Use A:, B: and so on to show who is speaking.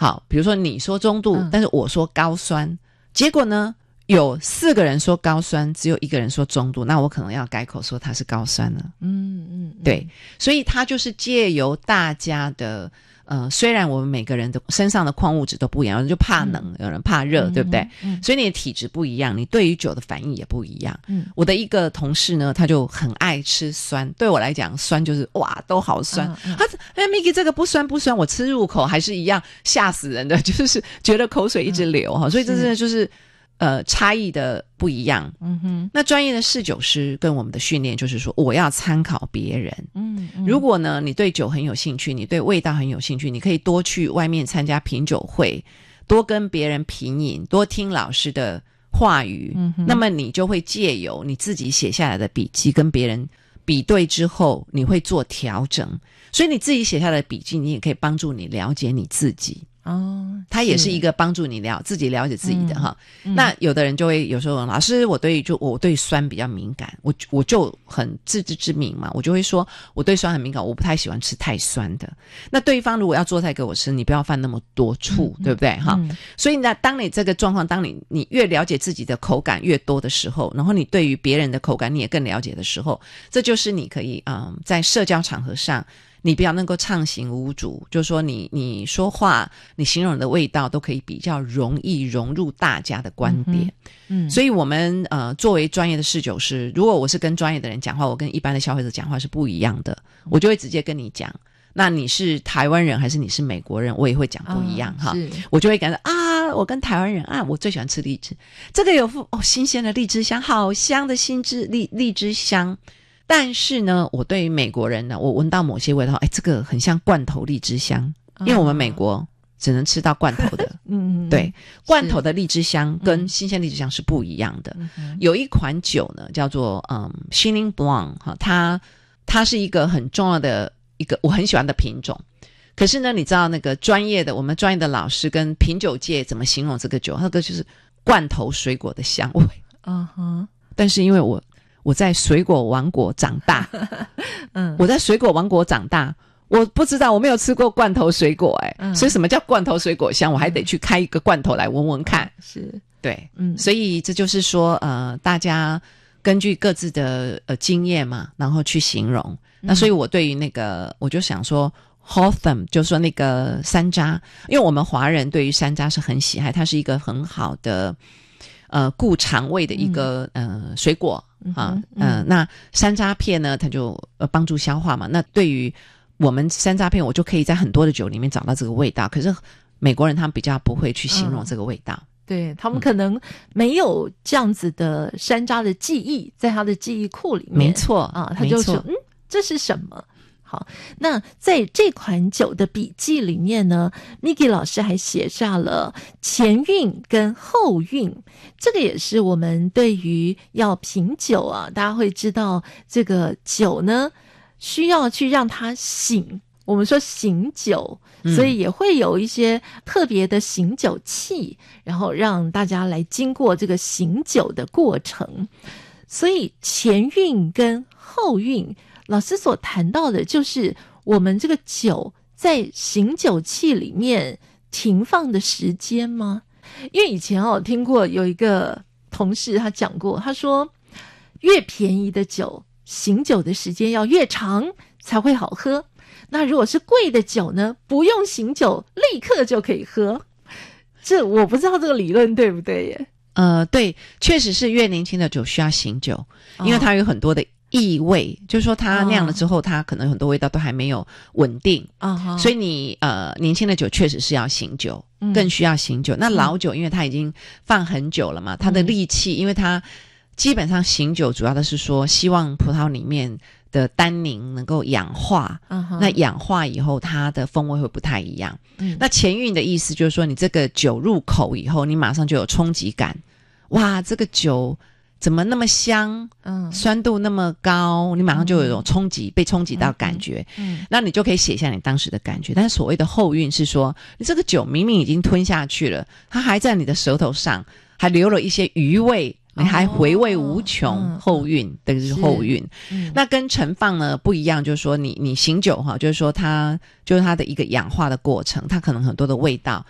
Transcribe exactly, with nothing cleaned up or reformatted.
A: 好，比如说你说中度、嗯、但是我说高酸，结果呢有四个人说高酸，只有一个人说中度，那我可能要改口说它是高酸了。
B: 嗯嗯，
A: 对，所以它就是借由大家的呃，虽然我们每个人的身上的矿物质都不一样，有人就怕冷、嗯、有人怕热、嗯、对不对、嗯、所以你的体质不一样，你对于酒的反应也不一样、嗯、我的一个同事呢，他就很爱吃酸，对我来讲酸就是哇都好酸、嗯嗯、他哎 Miki 这个不酸不酸，我吃入口还是一样吓死人的，就是觉得口水一直流、嗯、所以这真的就是呃，差异的不一样。嗯哼，那专业的侍酒师跟我们的训练就是说，我要参考别人。嗯, 嗯，如果呢，你对酒很有兴趣，你对味道很有兴趣，你可以多去外面参加品酒会，多跟别人品饮，多听老师的话语。嗯哼，那么你就会借由你自己写下来的笔记跟别人比对之后，你会做调整。所以你自己写下来的笔记，你也可以帮助你了解你自己。哦，它也是一个帮助你了自己了解自己的哈、嗯嗯。那有的人就会有时候，老师我对就我对酸比较敏感，我我就很自知之明嘛，我就会说我对酸很敏感，我不太喜欢吃太酸的。那对方如果要做菜给我吃，你不要放那么多醋，嗯、对不对哈、嗯？所以呢，当你这个状况，当你你越了解自己的口感越多的时候，然后你对于别人的口感你也更了解的时候，这就是你可以嗯在社交场合上。你比较能够畅行无阻，就是说你你说话你形容的味道都可以比较容易融入大家的观点。嗯，嗯所以我们呃作为专业的侍酒师，如果我是跟专业的人讲话，我跟一般的消费者讲话是不一样的，我就会直接跟你讲，那你是台湾人还是你是美国人，我也会讲不一样、哦、哈。我就会感觉啊，我跟台湾人啊，我最喜欢吃荔枝，这个有哦新鲜的荔枝香，好香的新枝荔荔枝香。但是呢，我对于美国人呢，我闻到某些味道，哎，这个很像罐头荔枝香，因为我们美国只能吃到罐头的，嗯，对，罐头的荔枝香跟新鲜荔枝香是不一样的。嗯、有一款酒呢，叫做嗯 Chenin Blanc 哈，它它是一个很重要的一个我很喜欢的品种。可是呢，你知道那个专业的我们专业的老师跟品酒界怎么形容这个酒？那个就是罐头水果的香味。嗯哼，但是因为我。我在水果王国长大，嗯，我在水果王国长大，我不知道，我没有吃过罐头水果、欸，哎、嗯，所以什么叫罐头水果香，我还得去开一个罐头来闻闻看，嗯、
B: 是，
A: 对，嗯，所以这就是说，呃，大家根据各自的呃经验嘛，然后去形容。嗯、那所以我对于那个，我就想说 ，Hawthorne 就说那个山楂，因为我们华人对于山楂是很喜爱，它是一个很好的。呃，顾肠胃的一个、嗯、呃水果啊，嗯、呃，那山楂片呢，它就呃帮助消化嘛。那对于我们山楂片，我就可以在很多的酒里面找到这个味道。可是美国人他们比较不会去形容这个味道，嗯、
B: 对他们可能没有这样子的山楂的记忆，在他的记忆库里面，
A: 没错
B: 啊，他就说嗯，这是什么？好，那在这款酒的笔记里面呢 Miki 老师还写下了前韵跟后韵，这个也是我们对于要品酒啊，大家会知道这个酒呢需要去让它醒，我们说醒酒，所以也会有一些特别的醒酒器，然后让大家来经过这个醒酒的过程。所以前韵跟后韵老师所谈到的就是我们这个酒在醒酒器里面停放的时间吗？因为以前我听过有一个同事他讲过，他说越便宜的酒醒酒的时间要越长才会好喝，那如果是贵的酒呢，不用醒酒立刻就可以喝。这我不知道这个理论对不对耶？
A: 呃，对，确实是越年轻的酒需要醒酒，因为它有很多的异味，就是说它酿了之后，它可能很多味道都还没有稳定，哦、所以你呃年轻的酒确实是要醒酒，嗯、更需要醒酒。那老酒因为它已经放很久了嘛，它的力气，因为它基本上醒酒主要的是说希望葡萄里面的单宁能够氧化，嗯、那氧化以后它的风味会不太一样。嗯、那前韵的意思就是说你这个酒入口以后，你马上就有冲击感，哇，这个酒怎么那么香，嗯，酸度那么高，你马上就有一种冲击，嗯、被冲击到感觉，嗯，嗯那你就可以写下你当时的感觉。但是所谓的后韵是说，你这个酒明明已经吞下去了，它还在你的舌头上，还留了一些余味，你还回味无穷，哦、后韵，这个是后韵。嗯、那跟陈放呢不一样，就是说你你醒酒哈，就是说它就是它的一个氧化的过程，它可能很多的味道